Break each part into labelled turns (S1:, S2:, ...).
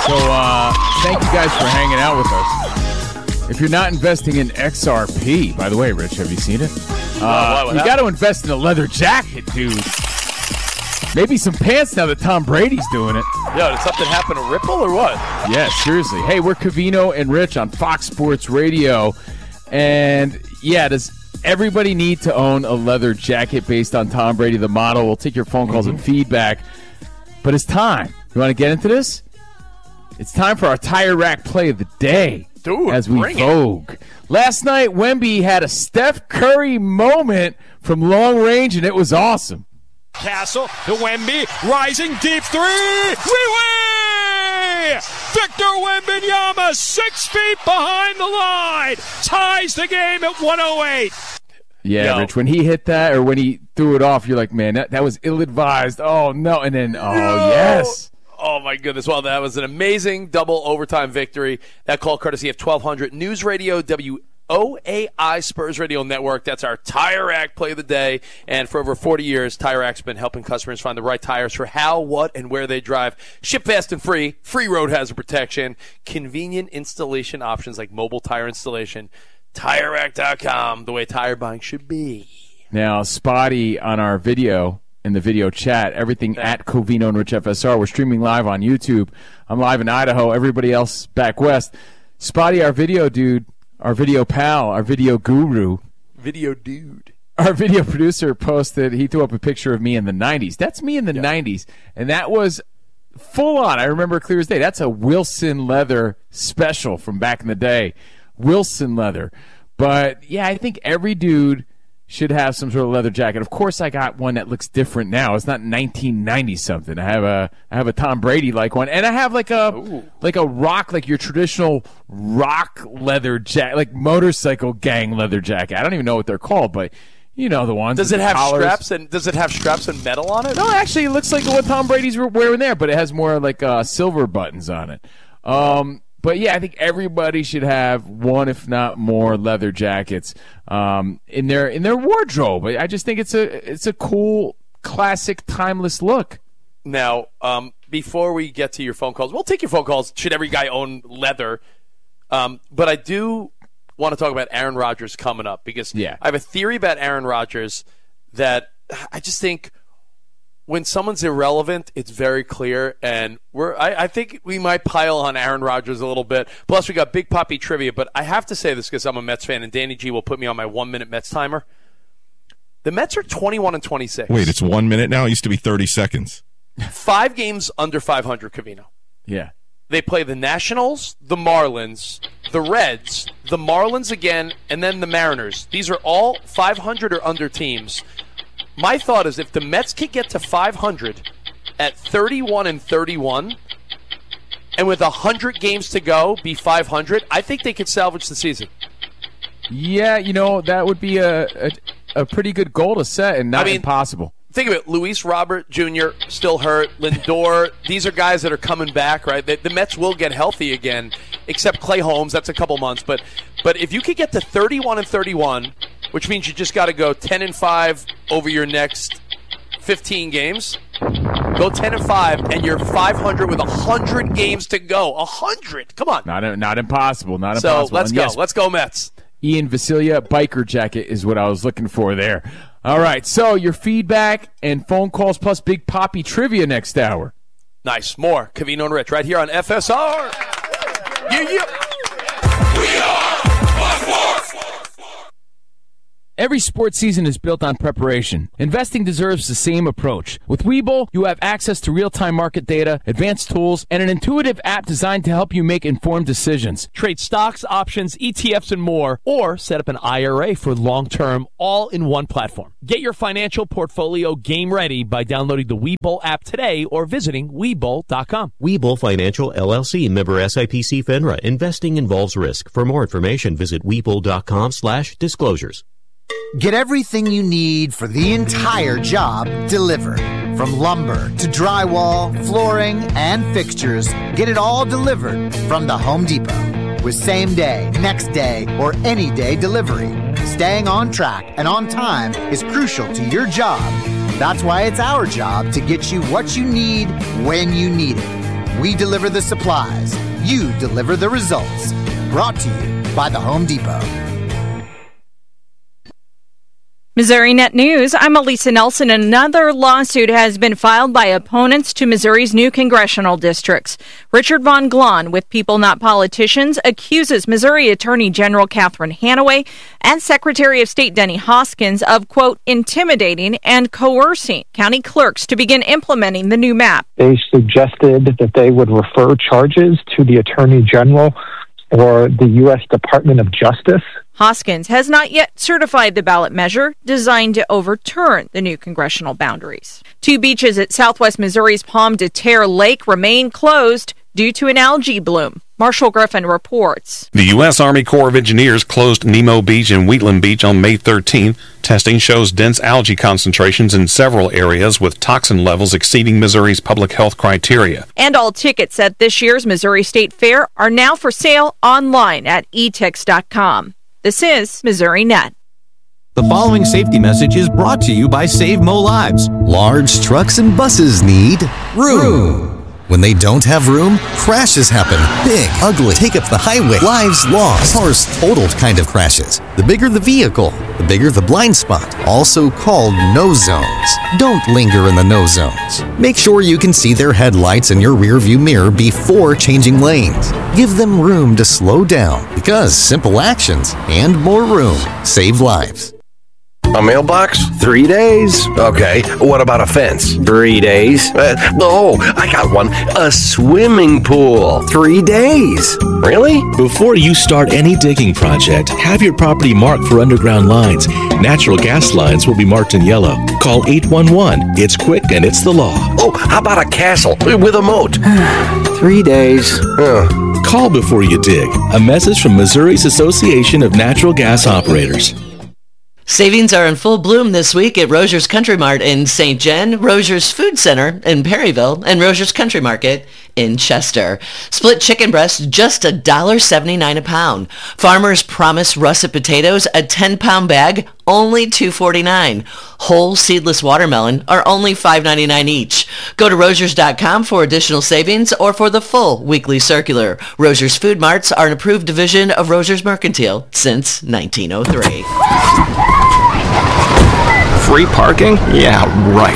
S1: So thank you guys for hanging out with us. If you're not investing in XRP, by the way, Rich, have you seen it? You got to invest in a leather jacket, dude. Maybe some pants now that Tom Brady's doing it.
S2: Yo, did something happen to Ripple or what?
S1: Yeah, seriously. Hey, we're Covino and Rich on Fox Sports Radio. And, yeah, does everybody need to own a leather jacket based on Tom Brady, the model? We'll take your phone calls and feedback. But it's time. You want to get into this? It's time for our Tire Rack play of the day.
S2: Dude,
S1: as we vogue. Last night, Wemby had a Steph Curry moment from long range, and it was awesome.
S3: Castle to Wemby, rising deep three. Wee-wee! Victor Wembanyama, 6 feet behind the line, ties the game at 108.
S1: Yeah, Rich, when he hit that or when he threw it off, you're like, man, that was ill-advised. Oh, no. And then, yes.
S2: Oh, my goodness. Well, that was an amazing double overtime victory. That call courtesy of 1200 News Radio, WOAI Spurs Radio Network. That's our Tire Rack play of the day. And for over 40 years, Tire Rack's been helping customers find the right tires for how, what, and where they drive. Ship fast and free. Free road hazard protection. Convenient installation options like mobile tire installation. TireRack.com, the way tire buying should be.
S1: Now, Spotty on our video, in the video chat, everything at Covino and Rich FSR. We're streaming live on YouTube. I'm live in Idaho. Everybody else back west. Spotty, our video dude, our video pal, our video guru.
S2: Video dude.
S1: Our video producer posted, he threw up a picture of me in the 90s. That's me in the 90s. And that was full on. I remember clear as day. That's a Wilson leather special from back in the day. Wilson leather. But, yeah, I think every dude should have some sort of leather jacket. Of course, I got one that looks different now. It's not 1990 something. I have a Tom Brady like one, and I have like a rock, like your traditional rock leather jacket, like motorcycle gang leather jacket. I don't even know what they're called, but you know the ones.
S2: Does it have straps and metal on it?
S1: No, actually, it looks like what Tom Brady's wearing there, but it has more like silver buttons on it. But, yeah, I think everybody should have one, if not more, leather jackets in their wardrobe. I just think it's a cool, classic, timeless look.
S2: Now, before we get to your phone calls, we'll take your phone calls. Should every guy own leather? But I do want to talk about Aaron Rodgers coming up because I have a theory about Aaron Rodgers that I just think when someone's irrelevant, it's very clear, and I think we might pile on Aaron Rodgers a little bit. Plus, we got Big Poppy trivia, but I have to say this because I'm a Mets fan, and Danny G will put me on my 1-minute Mets timer. The Mets are 21-26.
S4: Wait, it's 1 minute now? It used to be 30 seconds.
S2: 5 games under 500, Covino.
S1: Yeah.
S2: They play the Nationals, the Marlins, the Reds, the Marlins again, and then the Mariners. These are all 500 or under teams. My thought is if the Mets could get to 500 at 31-31 and with 100 games to go be 500, I think they could salvage the season.
S1: Yeah, that would be a pretty good goal to set and not impossible.
S2: Think of it. Luis Robert Jr. still hurt. Lindor. These are guys that are coming back, right? The Mets will get healthy again, except Clay Holmes. That's a couple months. But if you could get to 31-31, which means you just got to go 10-5 over your next 15 games. Go 10-5, and you're 500 with 100 games to go. 100. Come on.
S1: Not impossible. Not impossible.
S2: So let's go. Let's go, Mets.
S1: Ian Vasilia, biker jacket is what I was looking for there. All right, so your feedback and phone calls plus Big Poppy trivia next hour.
S2: Nice. More Covino and Rich right here on FSR. Yeah.
S5: We are
S1: Every sports season is built on preparation. Investing deserves the same approach. With Webull, you have access to real-time market data, advanced tools, and an intuitive app designed to help you make informed decisions.
S6: Trade stocks, options, ETFs, and more, or set up an IRA for long-term, all in one platform. Get your financial portfolio game ready by downloading the Webull app today or visiting Webull.com.
S7: Webull Financial, LLC, member SIPC FINRA. Investing involves risk. For more information, visit Webull.com/disclosures.
S8: Get everything you need for the entire job delivered. From lumber to drywall, flooring, and fixtures, get it all delivered from the Home Depot. With same day, next day, or any day delivery. Staying on track and on time is crucial to your job. That's why it's our job to get you what you need when you need it. We deliver the supplies. You deliver the results. Brought to you by the Home Depot.
S9: Missouri Net News, I'm Elisa Nelson. Another lawsuit has been filed by opponents to Missouri's new congressional districts. Richard Von Glahn, with People Not Politicians, accuses Missouri Attorney General Catherine Hanaway and Secretary of State Denny Hoskins of, quote, intimidating and coercing county clerks to begin implementing the new map.
S10: They suggested that they would refer charges to the Attorney General or the U.S. Department of Justice.
S9: Hoskins has not yet certified the ballot measure designed to overturn the new congressional boundaries. 2 beaches at southwest Missouri's Pomme de Terre Lake remain closed due to an algae bloom. Marshall Griffin reports.
S11: The U.S. Army Corps of Engineers closed Nemo Beach and Wheatland Beach on May 13th. Testing shows dense algae concentrations in several areas with toxin levels exceeding Missouri's public health criteria.
S9: And all tickets at this year's Missouri State Fair are now for sale online at etix.com. This is Missouri Net.
S12: The following safety message is brought to you by Save Mo Lives.
S13: Large trucks and buses need room. When they don't have room, crashes happen. Big, ugly, take up the highway, lives lost, cars totaled kind of crashes. The bigger the vehicle, the bigger the blind spot, also called no zones. Don't linger in the no zones. Make sure you can see their headlights in your rearview mirror before changing lanes. Give them room to slow down, because simple actions and more room save lives.
S14: A mailbox? 3 days. Okay, what about a fence? 3 days. I got one. A swimming pool. 3 days. Really?
S15: Before you start any digging project, have your property marked for underground lines. Natural gas lines will be marked in yellow. Call 811. It's quick and it's the law.
S14: Oh, how about a castle with a moat?
S15: 3 days. Call before you dig. A message from Missouri's Association of Natural Gas Operators.
S16: Savings are in full bloom this week at Rogers Country Mart in St. John, Rogers Food Center in Perryville, and Rogers Country Market in Chester. Split chicken breast, just $1.79 a pound. Farmer's Promise russet potatoes, a 10-pound bag, only $2.49. Whole seedless watermelon are only $5.99 each. Go to Rogers.com for additional savings or for the full weekly circular. Rogers Food Marts are an approved division of Rogers Mercantile since 1903.
S17: Free parking? Yeah, right.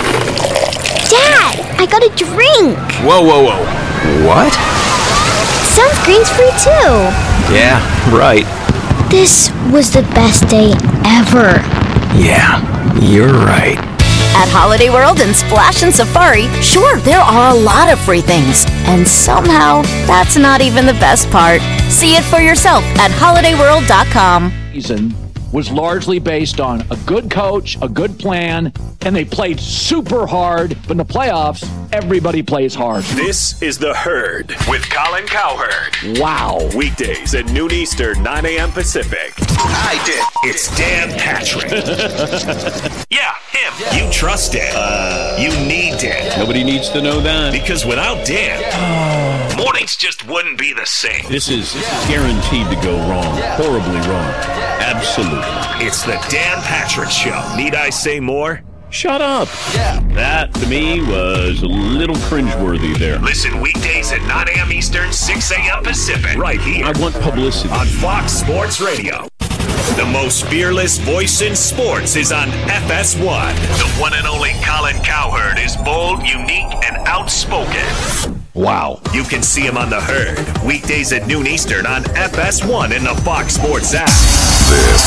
S18: Dad, I got a drink.
S17: Whoa. What?
S18: Sunscreen's free too.
S17: Yeah, right.
S18: This was the best day ever.
S17: Yeah, you're right.
S19: At Holiday World and Splash and Safari, sure, there are a lot of free things. And somehow, that's not even the best part. See it for yourself at holidayworld.com.
S20: Season was largely based on a good coach, a good plan, and they played super hard. But in the playoffs, everybody plays hard.
S21: This is The Herd with Colin Cowherd.
S20: Wow.
S21: Weekdays at noon Eastern, 9 a.m. Pacific. I did. It's Dan Patrick. Yeah, him. You trust Dan. You need Dan.
S22: Nobody needs to know that.
S21: Because without Dan, mornings just wouldn't be the same.
S22: This is guaranteed to go wrong. Horribly wrong. Absolutely.
S21: It's the Dan Patrick Show. Need I say more?
S22: Shut up.
S21: Yeah.
S22: That, to me, was a little cringeworthy there.
S21: Listen weekdays at 9 a.m. Eastern, 6 a.m. Pacific. Right here.
S22: I want publicity.
S21: On Fox Sports Radio. The most fearless voice in sports is on FS1. The one and only Colin Cowherd is bold, unique, and outspoken.
S22: Wow.
S21: You can see him on The Herd. Weekdays at noon Eastern on FS1 in the Fox Sports app.
S23: This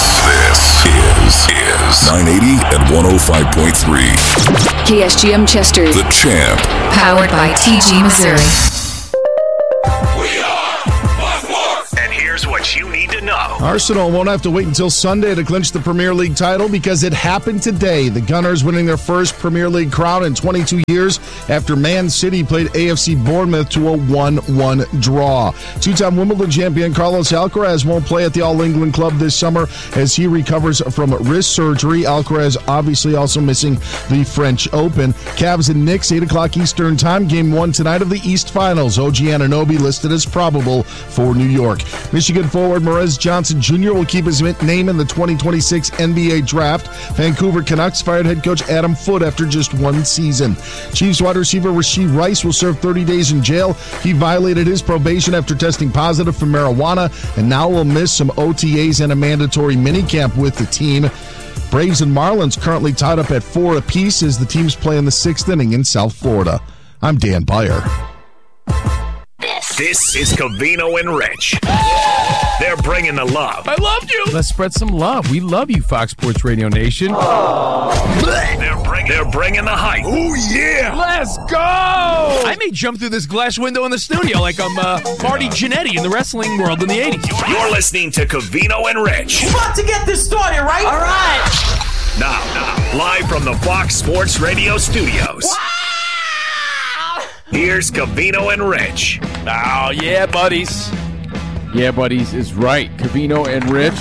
S23: is 980 and 105.3.
S24: KSGM Chester.
S23: The Champ.
S24: Powered by TG Missouri.
S21: And here's what you need to know.
S25: Arsenal won't have to wait until Sunday to clinch the Premier League title because it happened today. The Gunners winning their first Premier League crown in 22 years after Man City played AFC Bournemouth to a 1-1 draw. Two-time Wimbledon champion Carlos Alcaraz won't play at the All England Club this summer as he recovers from wrist surgery. Alcaraz obviously also missing the French Open. Cavs and Knicks, 8 o'clock Eastern time. Game 1 tonight of the East Finals. OG Anunoby listed as probable for New York. Michigan forward Morez Johnson Johnson Jr. will keep his name in the 2026 NBA draft. Vancouver Canucks fired head coach Adam Foote after just one season. Chiefs wide receiver Rashee Rice will serve 30 days in jail. He violated his probation after testing positive for marijuana and now will miss some OTAs and a mandatory minicamp with the team. Braves and Marlins currently tied up at 4 apiece as the teams play in the 6th inning in South Florida. I'm Dan Beyer.
S21: This is Covino and Rich. They're bringing the love.
S1: I loved you. Let's spread some love. We love you, Fox Sports Radio Nation.
S21: They're bringing the hype.
S1: Oh, yeah. Let's go. I may jump through this glass window in the studio like I'm Marty Jannetty in the wrestling world in the 80s.
S21: You're listening to Covino and Rich.
S2: We're about to get this started, right? All right.
S21: Now, live from the Fox Sports Radio studios. Wow. Here's Covino and Rich.
S1: Oh, yeah, buddies. Yeah, buddies is right. Covino and Rich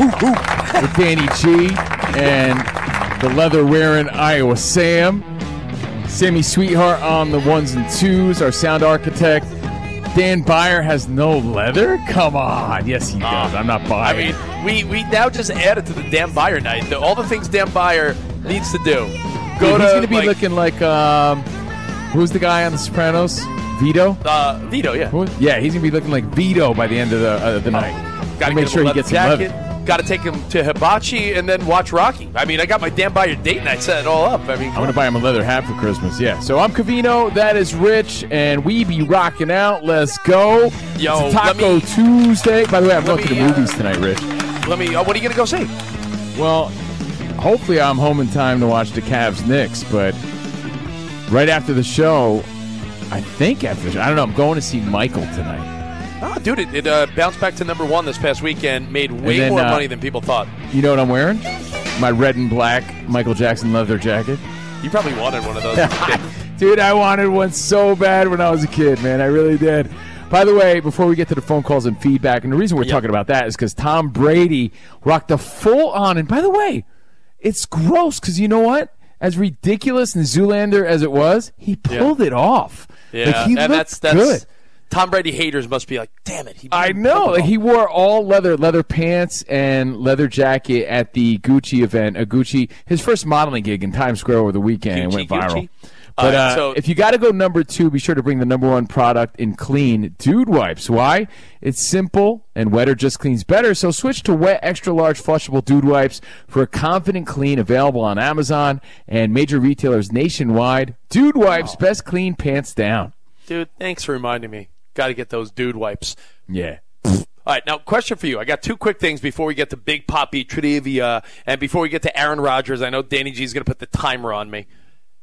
S1: with Danny G and the leather-wearing Iowa Sam. Sammy Sweetheart on the ones and twos, our sound architect. Dan Beyer has no leather? Come on. Yes, he does. I'm not buying.
S6: I mean, we now just added to the Dan Beyer night. All the things Dan Beyer needs to do.
S1: He's going to be looking like, who's the guy on The Sopranos? Vito?
S6: Vito, yeah.
S1: Yeah, he's going to be looking like Vito by the end of the night. Got to make sure he gets some leather.
S6: Got to take him to Hibachi and then watch Rocky. I mean, I got my Dan Beyer date night set it all up. I mean,
S1: I'm going to buy him a leather hat for Christmas, yeah. So I'm Covino, that is Rich, and we be rocking out. Let's go.
S6: Yo,
S1: it's Taco Tuesday. By the way, I'm going to the movies tonight, Rich.
S6: What are you going to go see?
S1: Well, hopefully I'm home in time to watch the Cavs-Knicks, but right after the show, I don't know, I'm going to see Michael tonight.
S6: Oh, dude, it bounced back to number 1 this past weekend, made way more money than people thought.
S1: You know what I'm wearing? My red and black Michael Jackson leather jacket.
S6: You probably wanted one of those.
S1: Dude, I wanted one so bad when I was a kid, man. I really did. By the way, before we get to the phone calls and feedback, and the reason we're talking about that is because Tom Brady rocked a full-on, and by the way, it's gross because you know what? As ridiculous and Zoolander as it was, he pulled it off.
S6: Yeah,
S1: like, he looked good.
S6: Tom Brady haters must be like, damn it.
S1: I know. Like, he wore all leather pants and leather jacket at the Gucci event. His first modeling gig in Times Square over the weekend. It went viral. But if you got to go number 2, be sure to bring the number 1 product in clean, Dude Wipes. Why? It's simple, and wetter just cleans better. So switch to wet, extra-large, flushable Dude Wipes for a confident clean, available on Amazon and major retailers nationwide. Dude Wipes, best clean pants down.
S6: Dude, thanks for reminding me. Got to get those Dude Wipes.
S1: Yeah.
S6: All right, now, question for you. I got 2 quick things before we get to Big Poppy trivia and before we get to Aaron Rodgers. I know Danny G is going to put the timer on me.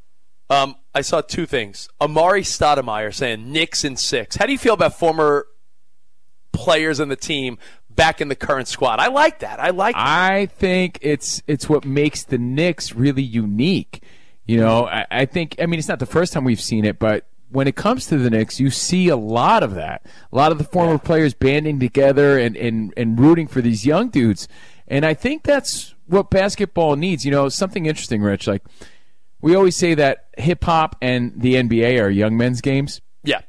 S6: I saw 2 things. Amari Stoudemire saying Knicks in 6. How do you feel about former players in the team back in the current squad? I like that.
S1: I think it's what makes the Knicks really unique. You know, I think, it's not the first time we've seen it, but when it comes to the Knicks, you see a lot of that. A lot of the former players banding together and rooting for these young dudes. And I think that's what basketball needs. You know, something interesting, Rich. Like, we always say that hip-hop and the NBA are young men's games.
S6: Yeah.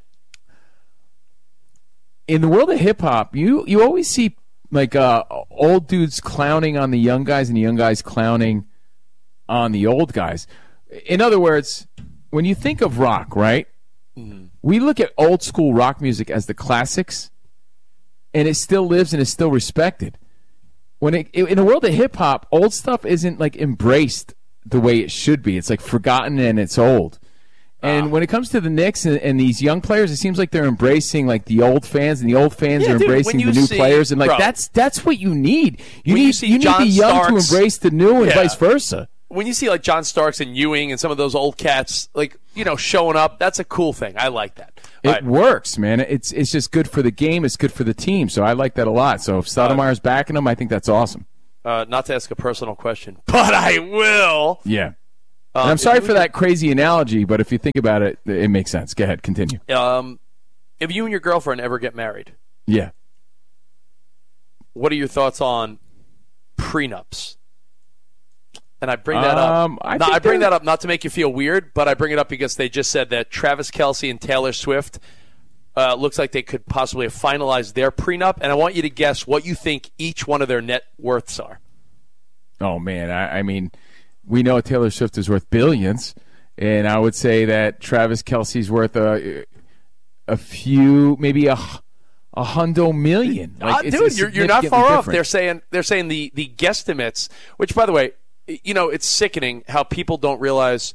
S1: In the world of hip-hop, you always see, like, old dudes clowning on the young guys and the young guys clowning on the old guys. In other words, when you think of rock, right? We look at old school rock music as the classics, and it still lives and is still respected. In the world of hip hop, old stuff isn't like embraced the way it should be. It's like forgotten and it's old. And when it comes to the Knicks and these young players, it seems like they're embracing like the old fans, and the old fans are embracing the new players, and like that's what you need. You need the young to embrace the new, and vice versa.
S6: When you see like John Starks and Ewing and some of those old cats, like, you know, showing up, that's a cool thing. I like that.
S1: It works, man. It's just good for the game. It's good for the team. So I like that a lot. So if Stoudemire's backing them, I think that's awesome.
S6: Not to ask a personal question, but I will.
S1: Yeah. And I'm sorry for that crazy analogy, but if you think about it, it makes sense. Go ahead, continue.
S6: If you and your girlfriend ever get married,
S1: yeah,
S6: what are your thoughts on prenups? And I bring that up. I bring that up not to make you feel weird, but I bring it up because they just said that Travis Kelce and Taylor Swift looks like they could possibly have finalized their prenup, and I want you to guess what you think each one of their net worths are.
S1: Oh, man. I mean, we know Taylor Swift is worth billions, and I would say that Travis Kelce's worth a few, maybe a hundo million. Like,
S6: dude, you're not far off. They're saying the guesstimates, which, by the way, it's sickening how people don't realize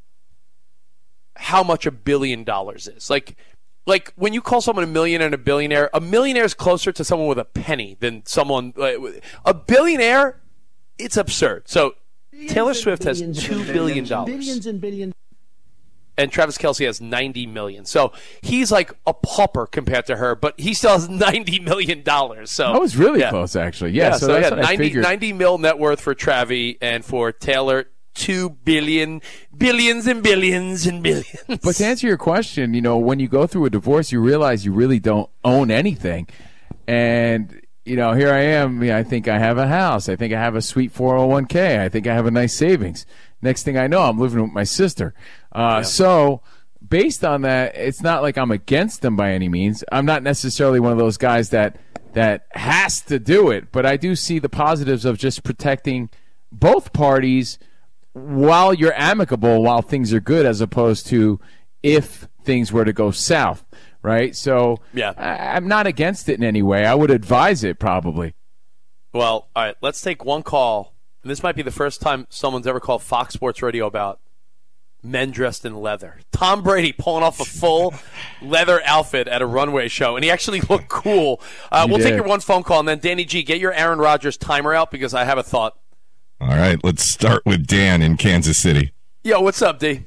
S6: how much $1 billion is. Like when you call someone a millionaire and a billionaire is closer to someone with a penny than someone a billionaire. It's absurd. So Taylor Swift has $2 billion.
S3: Billions and billions.
S6: And Travis Kelce has $90 million. So he's like a pauper compared to her, but he still has $90 million. So
S1: I was really close, actually. Yeah,
S6: so
S1: that's what I figured.
S6: 90 mil net worth for Travi, and for Taylor, $2 billion, billions and billions and billions.
S1: But to answer your question, when you go through a divorce, you realize you really don't own anything. And, here I am. I think I have a house. I think I have a sweet 401k. I think I have a nice savings. Next thing I know, I'm living with my sister. So based on that, it's not like I'm against them by any means. I'm not necessarily one of those guys that has to do it, but I do see the positives of just protecting both parties while you're amicable, while things are good, as opposed to if things were to go south, right? So I'm not against it in any way. I would advise it probably.
S6: Well, all right, let's take one call. And this might be the first time someone's ever called Fox Sports Radio about men dressed in leather. Tom Brady pulling off a full leather outfit at a runway show, and he actually looked cool. We'll take your one phone call, and then Danny G, get your Aaron Rodgers timer out because I have a thought.
S4: All right, let's start with Dan in Kansas City.
S6: Yo, what's up, D?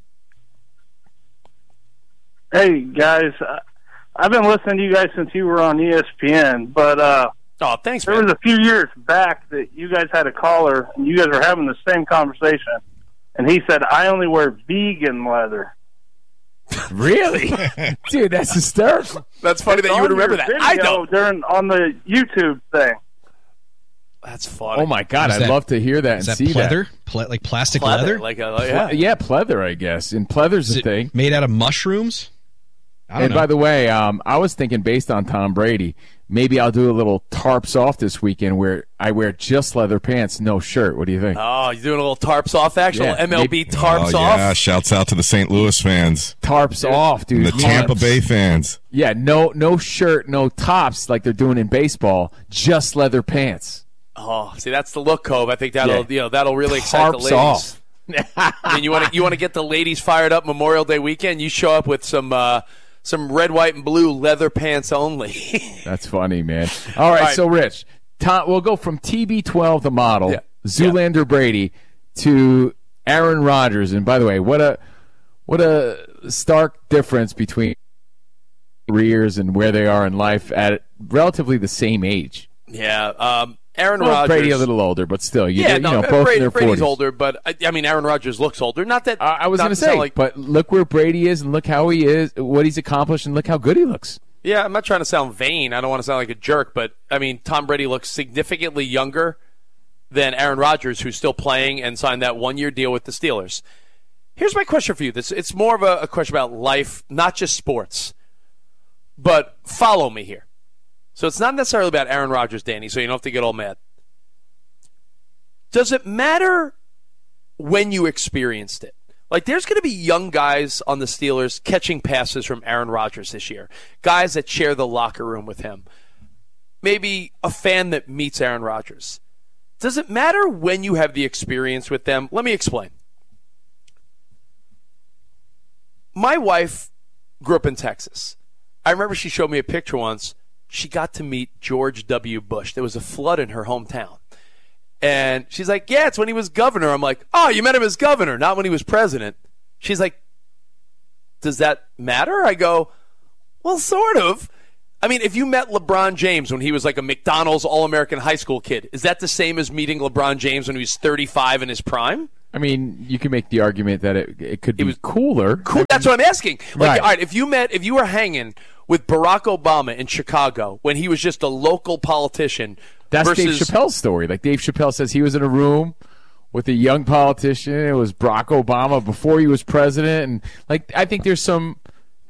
S5: Hey, guys. I've been listening to you guys since you were on ESPN, but
S6: oh, thanks,
S5: there
S6: man.
S5: was a few years back that you guys had a caller, and you guys were having the same conversation, and he said, I only wear vegan leather.
S1: Really? Dude, that's hysterical.
S6: That's funny that you would remember that. I don't.
S5: On the YouTube thing.
S6: That's funny.
S1: Oh, my God. I'd love to hear that and see
S3: pleather?
S1: that.
S3: Like plastic leather?
S1: Yeah, pleather, I guess. And pleather's a thing.
S3: Made out of mushrooms? I don't know.
S1: By the way, I was thinking based on Tom Brady, maybe I'll do a little tarps off this weekend where I wear just leather pants, no shirt. What do you think?
S6: Oh, you're doing a little tarps off action?
S1: Yeah,
S6: MLB tarps off?
S4: Yeah, shouts out to the St. Louis fans.
S1: Tarps off, dude.
S4: And the Tampa Bay fans.
S1: Yeah, no shirt, no tops like they're doing in baseball, just leather pants.
S6: Oh, see, that's the look, Cove. I think that'll really excite the ladies.
S1: Off.
S6: I mean, you want to get the ladies fired up Memorial Day weekend? You show up with some red, white, and blue leather pants only.
S1: That's funny, man. All right, so Rich, we'll go from TB12, the model, Zoolander Brady, to Aaron Rodgers. And by the way, what a stark difference between careers and where they are in life at relatively the same age.
S6: Yeah, Aaron Rodgers.
S1: Brady a little older, but still, both in their 40s.
S6: Brady's older, but I mean, Aaron Rodgers looks older. Not that
S1: I was going to say, but look where Brady is, and look how he is, what he's accomplished, and look how good he looks.
S6: Yeah, I'm not trying to sound vain. I don't want to sound like a jerk, but I mean, Tom Brady looks significantly younger than Aaron Rodgers, who's still playing and signed that 1-year deal with the Steelers. Here's my question for you. It's more of a question about life, not just sports. But follow me here. So it's not necessarily about Aaron Rodgers, Danny, so you don't have to get all mad. Does it matter when you experienced it? Like, there's going to be young guys on the Steelers catching passes from Aaron Rodgers this year, guys that share the locker room with him, maybe a fan that meets Aaron Rodgers. Does it matter when you have the experience with them? Let me explain. My wife grew up in Texas. I remember she showed me a picture once. She got to meet George W. Bush. There was a flood in her hometown. And she's like, yeah, it's when he was governor. I'm like, oh, you met him as governor, not when he was president. She's like, does that matter? I go, well, sort of. I mean, if you met LeBron James when he was like a McDonald's All-American high school kid, is that the same as meeting LeBron James when he was 35 in his prime?
S1: I mean, you can make the argument that it could be cooler.
S6: Cool. That's what I'm asking. Like, all right, if you were hanging with Barack Obama in Chicago when he was just a local politician.
S1: That's
S6: versus
S1: Dave Chappelle's story. Like, Dave Chappelle says he was in a room with a young politician. It was Barack Obama before he was president. And, like, I think there's some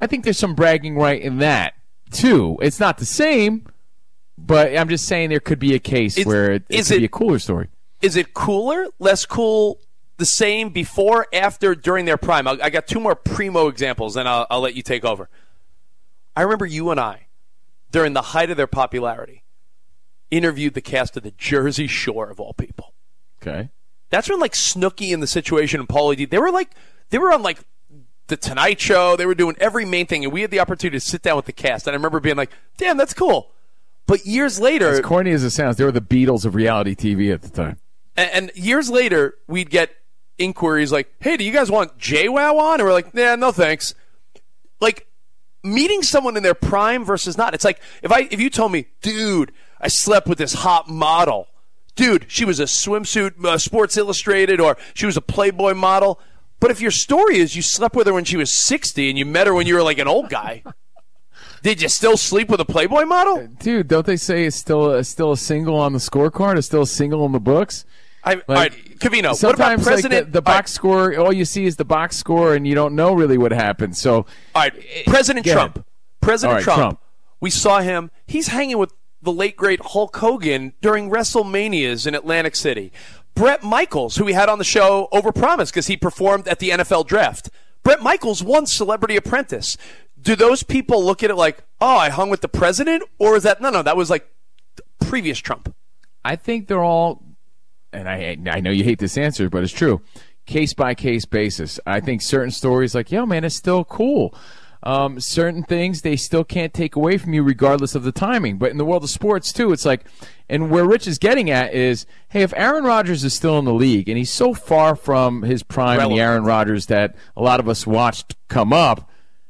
S1: I think there's some bragging right in that, too. It's not the same, but I'm just saying there could be a case where it could be a cooler story.
S6: Is it cooler, less cool, the same, before, after, during their prime? I got 2 more primo examples, and I'll let you take over. I remember you and I, during the height of their popularity, interviewed the cast of the Jersey Shore, of all people.
S1: Okay.
S6: That's when, like, Snooki and The Situation and Pauly D, they were on, like, The Tonight Show. They were doing every main thing, and we had the opportunity to sit down with the cast. And I remember being like, damn, that's cool. But years later...
S1: As corny as it sounds, they were the Beatles of reality TV at the time.
S6: And years later, we'd get inquiries like, hey, do you guys want JWoww on? And we're like, nah, no thanks. Like, meeting someone in their prime versus not. It's like, if you told me, dude, I slept with this hot model. Dude, she was a swimsuit, Sports Illustrated, or she was a Playboy model. But if your story is you slept with her when she was 60 and you met her when you were like an old guy, did you still sleep with a Playboy model?
S1: Dude, don't they say it's still a single on the scorecard? It's still a single in the books?
S6: All right, Covino, what about President...
S1: Like the box score, all you see is the box score, and you don't know really what happened. So,
S6: all right, President Trump.
S1: Ahead.
S6: President
S1: right,
S6: Trump. We saw him. He's hanging with the late, great Hulk Hogan during WrestleManias in Atlantic City. Bret Michaels, who we had on the show overpromised because he performed at the NFL draft. Bret Michaels won Celebrity Apprentice. Do those people look at it like, oh, I hung with the president? Or is that, no, that was like previous Trump?
S1: I think they're all, and I know you hate this answer, but it's true, case-by-case basis. I think certain stories like, yo, man, it's still cool. Certain things they still can't take away from you regardless of the timing. But in the world of sports, too, it's like, and where Rich is getting at is, hey, if Aaron Rodgers is still in the league and he's so far from his prime and the Aaron Rodgers that a lot of us watched come up,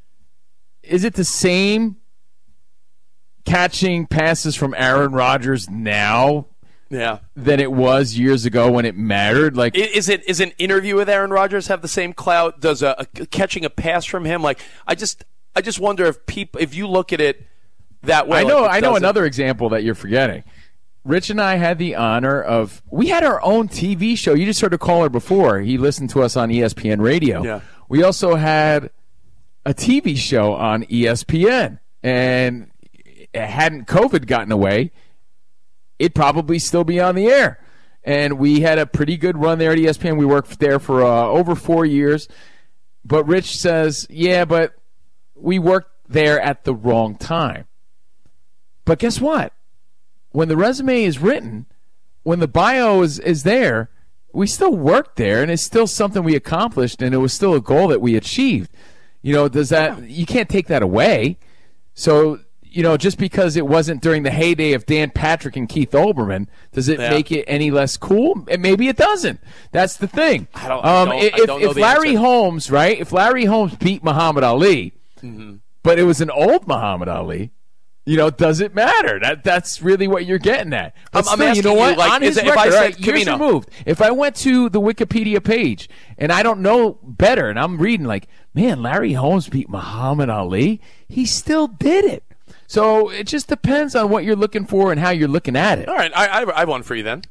S1: is it the same catching passes from Aaron Rodgers now than it was years ago when it mattered? Like,
S6: is an interview with Aaron Rodgers have the same clout? Does a catching a pass from him? Like, I just wonder if you look at it that way.
S1: I know another example that you're forgetting. Rich and I had the honor of, we had our own TV show. You just heard a caller before. He listened to us on ESPN Radio.
S6: Yeah.
S1: We also had a TV show on ESPN, and hadn't COVID gotten away, it'd probably still be on the air. And we had a pretty good run there at ESPN. We worked there for over 4 years. But Rich says, yeah, but we worked there at the wrong time. But guess what? When the resume is written, when the bio is there, we still worked there, and it's still something we accomplished, and it was still a goal that we achieved. You know, you can't take that away. So, you know, just because it wasn't during the heyday of Dan Patrick and Keith Olbermann, does it make it any less cool? And maybe it doesn't. That's the thing.
S6: I don't know
S1: if Larry Holmes, right? If Larry Holmes beat Muhammad Ali, but it was an old Muhammad Ali, you know, does it matter? That's really what you're getting at. But
S6: I'm
S1: still,
S6: asking
S1: you know what?
S6: like,
S1: on his record,
S6: if I said
S1: years removed, if I went to the Wikipedia page and I don't know better, and I'm reading like, man, Larry Holmes beat Muhammad Ali, he still did it. So it just depends on what you're looking for and how you're looking at it.
S6: All right, I have one for you then.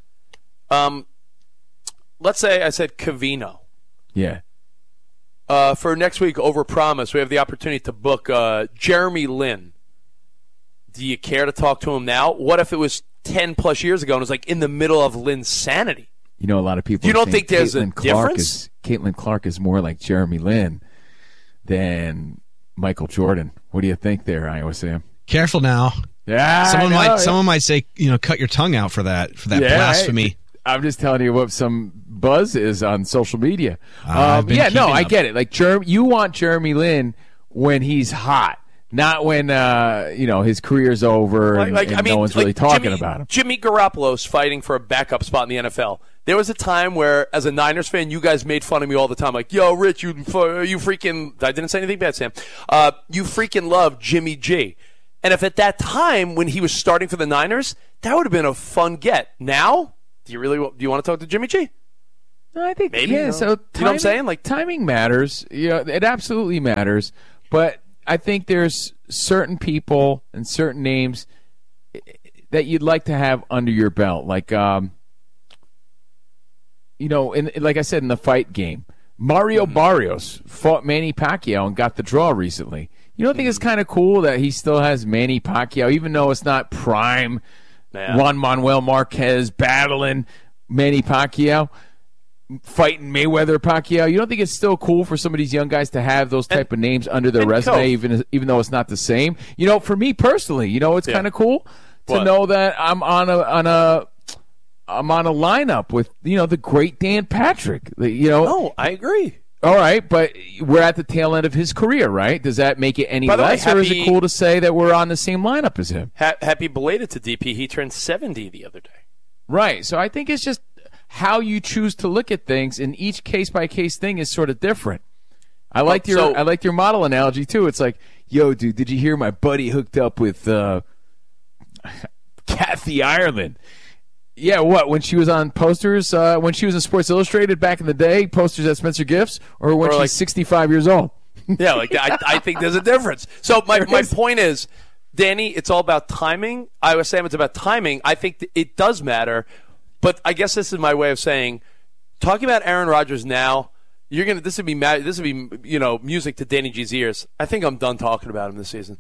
S6: Let's say I said Covino.
S1: Yeah.
S6: For next week, overpromise, we have the opportunity to book Jeremy Lin. Do you care to talk to him now? What if it was 10 plus years ago and it was like in the middle of Lin's sanity?
S1: You know, a lot of people.
S6: You don't think there's a difference?
S1: Caitlin Clark is more like Jeremy Lin than Michael Jordan. What do you think there, Iowa Sam?
S3: Careful now.
S1: Yeah,
S3: someone might say, cut your tongue out for that blasphemy.
S1: I'm just telling you what some buzz is on social media.
S3: I
S1: get it. Like you want Jeremy Lin when he's hot. Not when his career's over and no one's really talking about him.
S6: Jimmy Garoppolo's fighting for a backup spot in the NFL. There was a time where, as a Niners fan, you guys made fun of me all the time. Like, yo, Rich, you freaking... I didn't say anything bad, Sam. You freaking love Jimmy G. And if at that time, when he was starting for the Niners, that would have been a fun get. Now, do you want to talk to Jimmy G?
S1: I think,
S6: maybe.
S1: Yeah, so
S6: you know what I'm saying? Like,
S1: timing matters. It absolutely matters. But I think there's certain people and certain names that you'd like to have under your belt. Like, like I said, in the fight game, Mario Barrios fought Manny Pacquiao and got the draw recently. You don't think it's kind of cool that he still has Manny Pacquiao, even though it's not prime Juan Manuel Marquez battling Manny Pacquiao, fighting Mayweather Pacquiao? You don't think it's still cool for some of these young guys to have those type of names under their resume, even though it's not the same? For me personally, it's kind of cool to know that I'm on a lineup with the great Dan Patrick.
S7: No, I agree.
S1: All right, but we're at the tail end of his career, right? Does that make it any less, or is it cool to say that we're on the same lineup as him?
S7: Happy belated to DP. He turned 70 the other day.
S1: Right. So I think it's just how you choose to look at things, and each case-by-case thing is sort of different. I liked your model analogy, too. It's like, yo, dude, did you hear my buddy hooked up with Kathy Ireland? Yeah, what? When she was on posters, when she was in Sports Illustrated back in the day, posters at Spencer Gifts, or when she's 65 years old?
S7: Yeah, I think there's a difference. So my point is, Danny, it's all about timing. I was saying it's about timing. I think it does matter, but I guess this is my way of saying, talking about Aaron Rodgers now, this would be music to Danny G's ears. I think I'm done talking about him this season.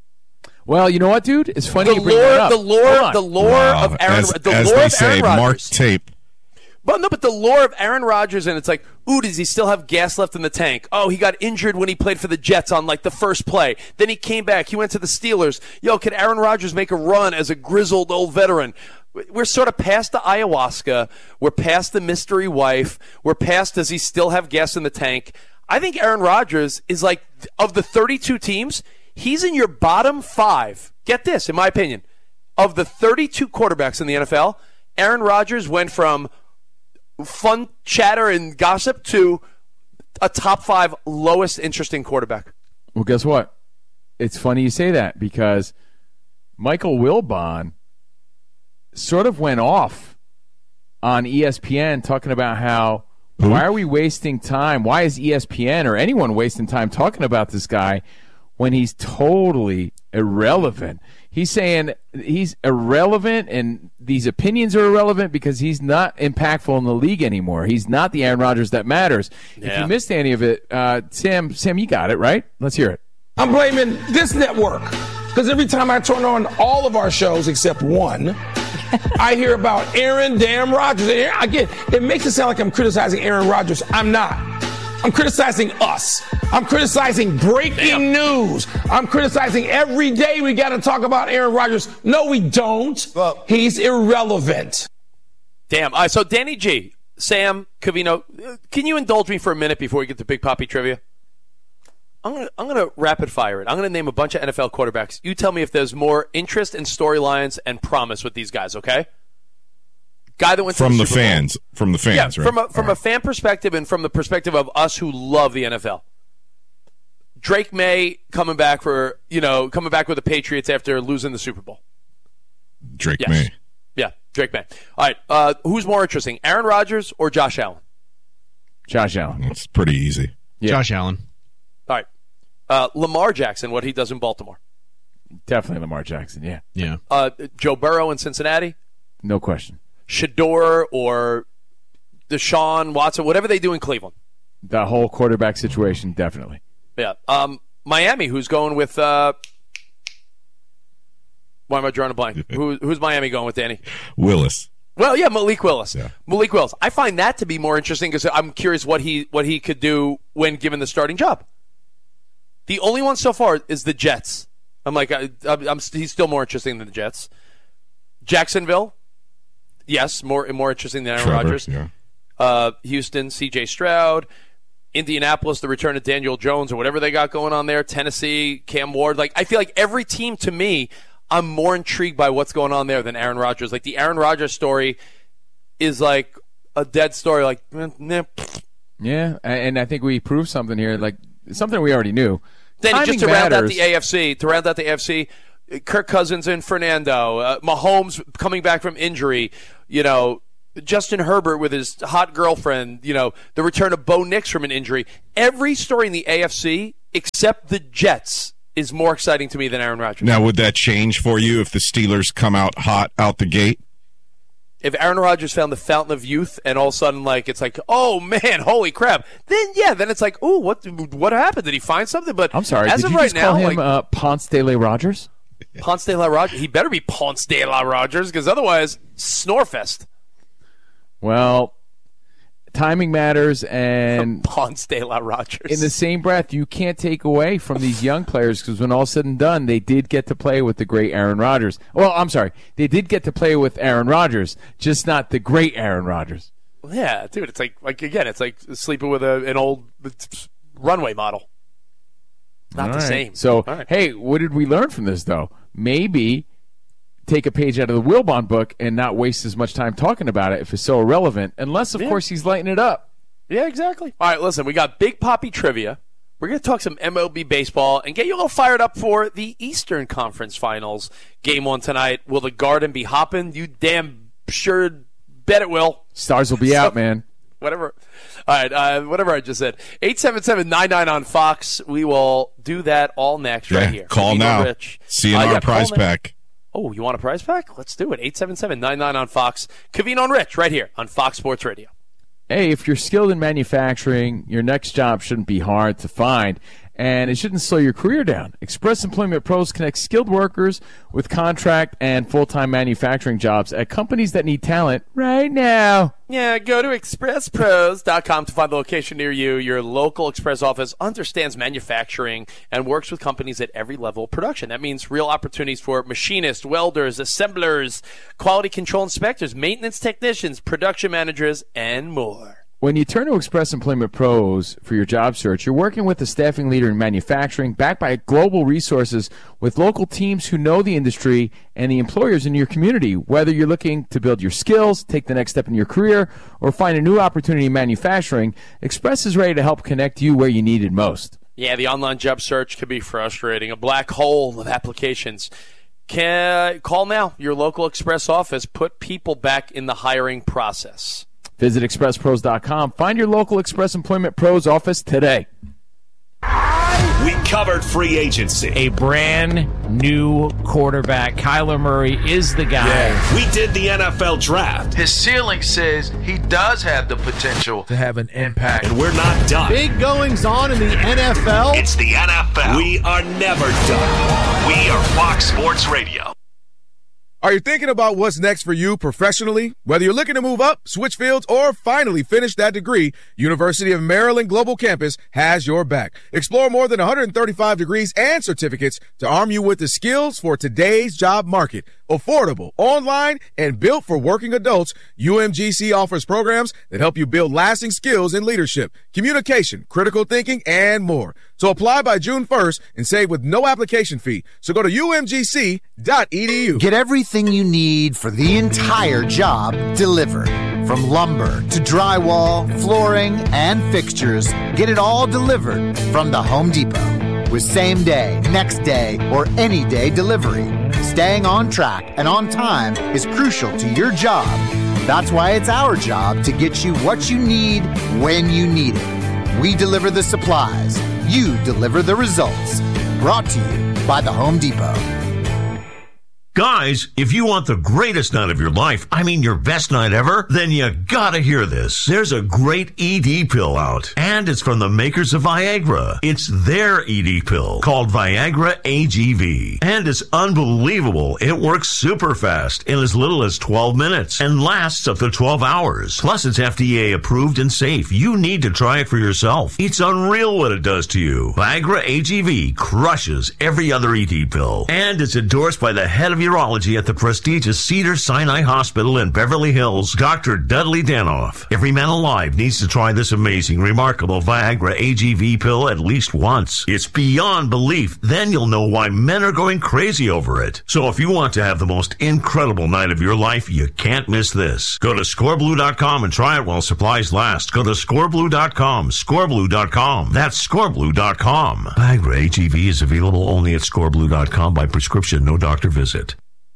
S1: Well, you know what, dude? It's funny you bring that up.
S7: The lore of Aaron Rodgers.
S4: Mark tape.
S7: But the lore of Aaron Rodgers, and it's like, ooh, does he still have gas left in the tank? Oh, he got injured when he played for the Jets on the first play. Then he came back. He went to the Steelers. Yo, can Aaron Rodgers make a run as a grizzled old veteran? We're sort of past the ayahuasca. We're past the mystery wife. We're past, does he still have gas in the tank? I think Aaron Rodgers is of the 32 teams, he's in your bottom 5. Get this, in my opinion. Of the 32 quarterbacks in the NFL, Aaron Rodgers went from fun chatter and gossip to a top 5 lowest interesting quarterback.
S1: Well, guess what? It's funny you say that because Michael Wilbon sort of went off on ESPN talking about how why are we wasting time? Why is ESPN or anyone wasting time talking about this guy when he's totally irrelevant? He's saying he's irrelevant and these opinions are irrelevant because he's not impactful in the league anymore. He's not the Aaron Rodgers that matters. Yeah. If you missed any of it, Sam, you got it, right? Let's hear it.
S8: I'm blaming this network because every time I turn on all of our shows except one, I hear about Aaron damn Rodgers. Again, it makes it sound like I'm criticizing Aaron Rodgers. I'm not. I'm criticizing us. I'm criticizing breaking news. I'm criticizing every day we got to talk about Aaron Rodgers. No, we don't. Well, he's irrelevant.
S7: Damn. So, Danny G, Sam, Covino, can you indulge me for a minute before we get to Big Poppy Trivia? I'm gonna rapid fire it. I'm gonna name a bunch of NFL quarterbacks. You tell me if there's more interest and storylines and promise with these guys. Okay. Guy that went
S4: from
S7: to
S4: the fans, from the fans,
S7: yeah,
S4: right?
S7: From a fan perspective and from the perspective of us who love the NFL. Drake May coming back with the Patriots after losing the Super Bowl.
S4: Drake May.
S7: Yeah, Drake May. All right, who's more interesting, Aaron Rodgers or Josh Allen?
S1: Josh Allen.
S4: It's pretty easy.
S3: Yeah. Josh Allen.
S7: All right. Lamar Jackson, what he does in Baltimore.
S1: Definitely Lamar Jackson, yeah.
S3: Yeah.
S7: Joe Burrow in Cincinnati.
S1: No question.
S7: Shador or Deshaun Watson, whatever they do in Cleveland.
S1: The whole quarterback situation, definitely.
S7: Yeah. Miami, who's going with why am I drawing a blank? Who's Miami going with, Danny?
S4: Willis.
S7: Well, yeah, Malik Willis.
S4: Yeah.
S7: Malik Willis. I find that to be more interesting because I'm curious what he could do when given the starting job. The only one so far is the Jets. I'm like, he's still more interesting than the Jets. Jacksonville, yes, more interesting than Aaron Rodgers.
S4: Yeah.
S7: Houston, C.J. Stroud. Indianapolis, the return of Daniel Jones or whatever they got going on there. Tennessee, Cam Ward. I feel like every team, to me, I'm more intrigued by what's going on there than Aaron Rodgers. The Aaron Rodgers story is like a dead story.
S1: Yeah, and I think we proved something here, something we already knew.
S7: Then just to round out the AFC, Kirk Cousins and Fernando, Mahomes coming back from injury, Justin Herbert with his hot girlfriend, the return of Bo Nix from an injury. Every story in the AFC except the Jets is more exciting to me than Aaron Rodgers.
S4: Now, would that change for you if the Steelers come out hot out the gate?
S7: If Aaron Rodgers found the fountain of youth and all of a sudden, like, it's like, oh, man, holy crap, then it's like, ooh, what happened? Did he find something? But
S1: I'm sorry,
S7: as
S1: did
S7: of
S1: you
S7: right
S1: just
S7: now,
S1: call him Ponce de la Rogers?
S7: Ponce de la Rogers? He better be Ponce de la Rogers, because otherwise, Snorefest.
S1: Well, timing matters, and
S7: Ponce de la Rogers.
S1: In the same breath, you can't take away from these young players, because when all's said and done, they did get to play with the great Aaron Rodgers. Well, I'm sorry, they did get to play with Aaron Rodgers, just not the great Aaron Rodgers.
S7: Yeah, dude, it's like again, it's like sleeping with an old runway model. Not the same.
S1: So, hey, what did we learn from this, though? Maybe take a page out of the Wilbon book and not waste as much time talking about it if it's so irrelevant, unless, of course, he's lighting it up.
S7: Yeah, exactly. All right, listen, we got Big Papi trivia. We're going to talk some MLB baseball and get you a little fired up for the Eastern Conference Finals. Game 1 tonight. Will the Garden be hopping? You damn sure bet it will.
S1: Stars will be out, man.
S7: Whatever. All right, whatever I just said. 877-99 on Fox. We will do that all next right here.
S4: Call now.
S7: Rich.
S4: CNR prize pack.
S7: Oh, you want a prize pack? Let's do it. 877-99 on Fox. Covino and Rich right here on Fox Sports Radio.
S1: Hey, if you're skilled in manufacturing, your next job shouldn't be hard to find, and it shouldn't slow your career down. Express Employment Pros connects skilled workers with contract and full-time manufacturing jobs at companies that need talent right now.
S7: Yeah, go to expresspros.com to find the location near you. Your local Express office understands manufacturing and works with companies at every level of production. That means real opportunities for machinists, welders, assemblers, quality control inspectors, maintenance technicians, production managers, and more.
S1: When you turn to Express Employment Pros for your job search, you're working with a staffing leader in manufacturing, backed by global resources with local teams who know the industry and the employers in your community. Whether you're looking to build your skills, take the next step in your career, or find a new opportunity in manufacturing, Express is ready to help connect you where you need it most.
S7: Yeah, the online job search can be frustrating, a black hole of applications. Call now, your local Express office. Put people back in the hiring process.
S1: Visit expresspros.com. Find your local Express Employment Pros office today.
S21: We covered free agency.
S9: A brand new quarterback. Kyler Murray is the guy.
S21: Yeah. We did the NFL draft.
S10: His ceiling says he does have the potential to have an impact.
S21: And we're not done.
S11: Big goings on in the NFL.
S21: It's the NFL. We are never done. We are Fox Sports Radio.
S12: Are you thinking about what's next for you professionally? Whether you're looking to move up, switch fields, or finally finish that degree, University of Maryland Global Campus has your back. Explore more than 135 degrees and certificates to arm you with the skills for today's job market. Affordable, online, and built for working adults, UMGC offers programs that help you build lasting skills in leadership, communication, critical thinking, and more. So apply by June 1st and save with no application fee. So go to umgc.edu.
S13: Get everything you need for the entire job delivered. From lumber to drywall, flooring, and fixtures, get it all delivered from the Home Depot. With same day, next day, or any day delivery. Staying on track and on time is crucial to your job. That's why it's our job to get you what you need when you need it. We deliver the supplies. You deliver the results. Brought to you by the Home Depot.
S26: Guys, if you want the greatest night of your life, I mean your best night ever, then you gotta hear this. There's a great ED pill out, and it's from the makers of Viagra. It's their ED pill called Viagra AGV, and it's unbelievable. It works super fast in as little as 12 minutes and lasts up to 12 hours. Plus, it's FDA approved and safe. You need to try it for yourself. It's unreal what it does to you. Viagra AGV crushes every other ED pill, and it's endorsed by the head of urology at the prestigious Cedars-Sinai Hospital in Beverly Hills, Dr. Dudley Danoff. Every man alive needs to try this amazing, remarkable Viagra AGV pill at least once. It's beyond belief. Then you'll know why men are going crazy over it. So if you want to have the most incredible night of your life, you can't miss this. Go to scoreblue.com and try it while supplies last. Go to scoreblue.com, scoreblue.com. That's scoreblue.com. Viagra AGV is available only at scoreblue.com by prescription, no doctor visit.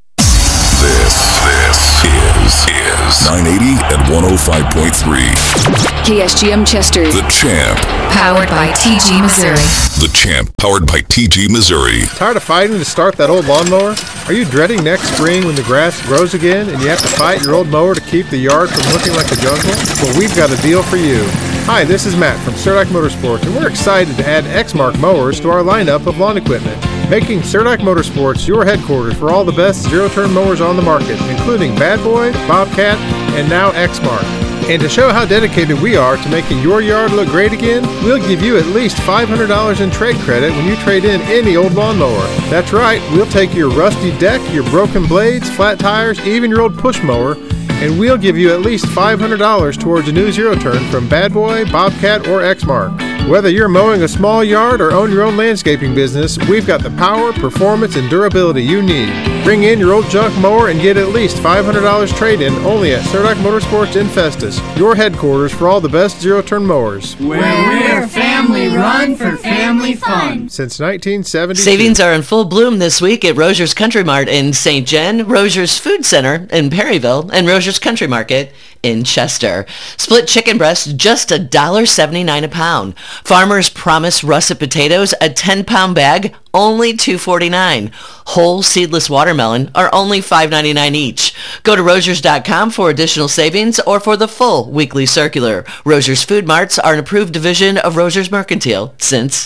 S23: This is 980 and 105.3.
S24: KSGM Chester.
S23: The Champ.
S24: Powered by TG Missouri.
S23: The Champ, powered by TG Missouri.
S11: Tired of fighting to start that old lawnmower?
S14: Are you dreading next spring when the grass grows again and you have to fight your old mower to keep the yard from looking like a jungle? Well, we've got a deal for you. Hi, this is Matt from Surdac Motorsports, and we're excited to add Exmark mowers to our lineup of lawn equipment, making Surdac Motorsports your headquarters for all the best zero-turn mowers on the market, including Bad Boy, Bobcat, and now Exmark. And to show how dedicated we are to making your yard look great again, we'll give you at least $500 in trade credit when you trade in any old lawnmower. That's right, we'll take your rusty deck, your broken blades, flat tires, even your old push mower, and we'll give you at least $500 towards a new zero-turn from Bad Boy, Bobcat, or Exmark. Whether you're mowing a small yard or own your own landscaping business, we've got the power, performance, and durability you need. Bring in your old junk mower and get at least $500 trade-in only at Surdac Motorsports in Festus, your headquarters for all the best zero-turn mowers.
S2: Where we're family run for family fun.
S14: Since 1972.
S15: Savings are in full bloom this week at Rozier's Country Mart in St. John, Rozier's Food Center in Perryville, and Rozier's Country Market in Chester. Split chicken breast, just $1.79 a pound. Farmer's Promise russet potatoes, a 10-pound bag, only $2.49. Whole seedless watermelon are only $5.99 each. Go to Roziers.com for additional savings or for the full weekly circular. Rozier's Food Marts are an approved division of Rozier's Mercantile since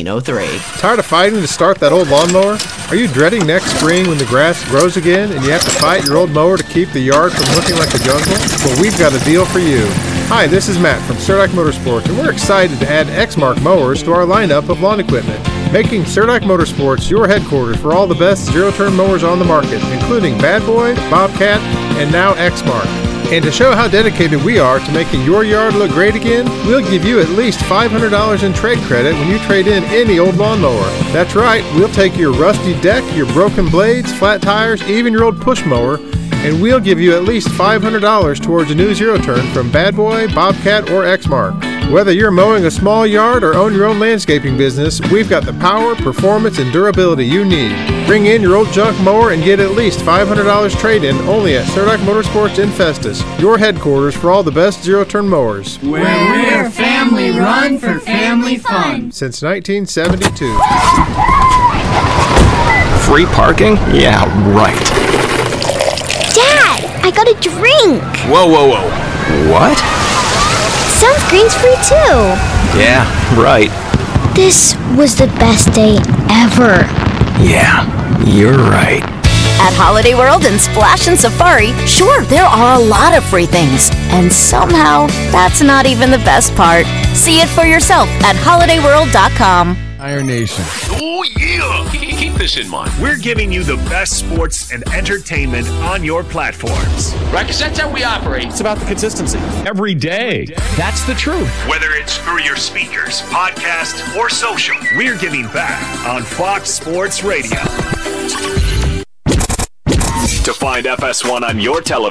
S15: 1903.
S14: Tired of fighting to start that old lawnmower? Are you dreading next spring when the grass grows again and you have to fight your old mower to keep the yard from looking like a jungle? Well, we've got a deal for you. Hi, this is Matt from Surdac Motorsports, and we're excited to add Exmark mowers to our lineup of lawn equipment, making Surdac Motorsports your headquarters for all the best zero-turn mowers on the market, including Bad Boy, Bobcat, and now Exmark. And to show how dedicated we are to making your yard look great again, we'll give you at least $500 in trade credit when you trade in any old lawnmower. That's right, we'll take your rusty deck, your broken blades, flat tires, even your old push mower, and we'll give you at least $500 towards a new zero-turn from Bad Boy, Bobcat, or Exmark. Whether you're mowing a small yard or own your own landscaping business, we've got the power, performance, and durability you need. Bring in your old junk mower and get at least $500 trade-in only at Surdac Motorsports in Festus, your headquarters for all the best zero-turn mowers.
S2: Where we're family run for family fun.
S14: Since 1972.
S16: Free parking? Yeah, right.
S17: Dad, I got a drink.
S16: Whoa, whoa, whoa. What?
S17: Sunscreen's free too.
S16: Yeah, right.
S17: This was the best day ever.
S16: Yeah, you're right.
S18: At Holiday World and Splash and Safari, sure, there are a lot of free things. And somehow, that's not even the best part. See it for yourself at holidayworld.com.
S25: Iron Nation.
S21: Oh, yeah! Keep this in mind. We're giving you the best sports and entertainment on your platforms.
S19: Right, because that's how we operate. It's about the consistency.
S22: Every day. That's the truth.
S21: Whether it's through your speakers, podcast, or social, we're giving back on Fox Sports Radio. To find FS1 on your television,